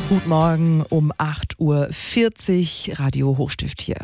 Guten Morgen um 8.40 Uhr, Radio Hochstift hier.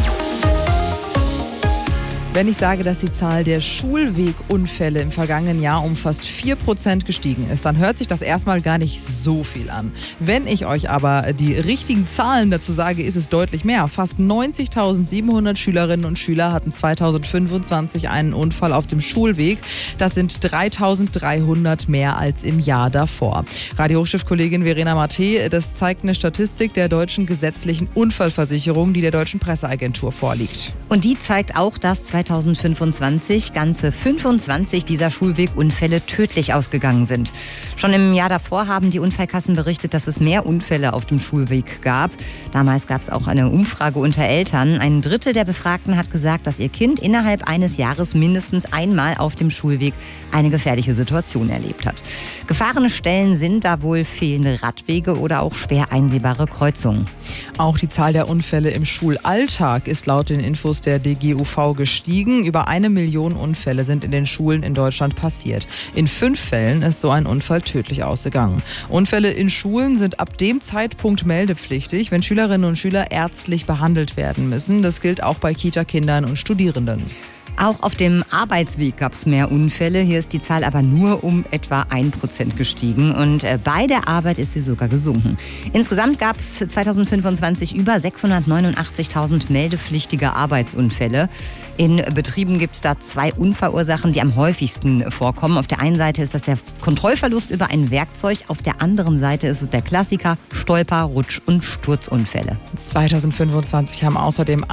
Wenn ich sage, dass die Zahl der Schulwegunfälle im vergangenen Jahr um fast 4% gestiegen ist, dann hört sich das erstmal gar nicht so viel an. Wenn ich euch aber die richtigen Zahlen dazu sage, ist es deutlich mehr. Fast 90.700 Schülerinnen und Schüler hatten 2025 einen Unfall auf dem Schulweg. Das sind 3.300 mehr als im Jahr davor. Radio Hochstift-Kollegin Verena Mate, das zeigt eine Statistik der deutschen gesetzlichen Unfallversicherung, die der Deutschen Presseagentur vorliegt. Und die zeigt auch, dass 2025 ganze 25 dieser Schulwegunfälle tödlich ausgegangen sind. Schon im Jahr davor haben die Unfallkassen berichtet, dass es mehr Unfälle auf dem Schulweg gab. Damals gab es auch eine Umfrage unter Eltern. Ein Drittel der Befragten hat gesagt, dass ihr Kind innerhalb eines Jahres mindestens einmal auf dem Schulweg eine gefährliche Situation erlebt hat. Gefahrenstellen sind da wohl fehlende Radwege oder auch schwer einsehbare Kreuzungen. Auch die Zahl der Unfälle im Schulalltag ist laut den Infos der DGUV gestiegen. Über 1 Million Unfälle sind in den Schulen in Deutschland passiert. In 5 Fällen ist so ein Unfall tödlich ausgegangen. Unfälle in Schulen sind ab dem Zeitpunkt meldepflichtig, wenn Schülerinnen und Schüler ärztlich behandelt werden müssen. Das gilt auch bei Kita-Kindern und Studierenden. Auch auf dem Arbeitsweg gab es mehr Unfälle. Hier ist die Zahl aber nur um etwa 1% gestiegen. Und bei der Arbeit ist sie sogar gesunken. Insgesamt gab es 2025 über 689.000 meldepflichtige Arbeitsunfälle. In Betrieben gibt es da 2 Unfallursachen, die am häufigsten vorkommen. Auf der einen Seite ist das der Kontrollverlust über ein Werkzeug. Auf der anderen Seite ist es der Klassiker Stolper-, Rutsch- und Sturzunfälle. 2025 haben außerdem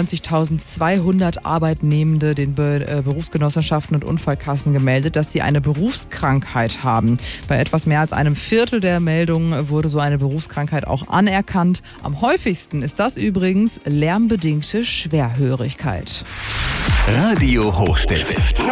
91.200 Arbeitnehmende den Berufsgenossenschaften und Unfallkassen gemeldet, dass sie eine Berufskrankheit haben. Bei etwas mehr als einem Viertel der Meldungen wurde so eine Berufskrankheit auch anerkannt. Am häufigsten ist das übrigens lärmbedingte Schwerhörigkeit. Radio Hochstift.